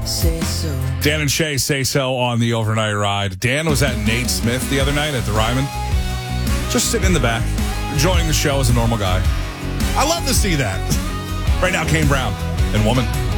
Say so. Dan and Shay say so on the overnight ride. Dan was at Nate Smith the other night at the Ryman. Just sitting in the back, enjoying the show as a normal guy. I love to see that. Right now, Kane Brown and Woman.